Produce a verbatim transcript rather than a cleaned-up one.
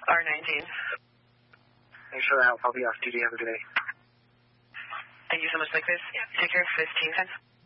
R nineteen. Thanks for the help. I'll be off duty. Have a good day. Thank you so much, Liquid. Take care. fifteen ten.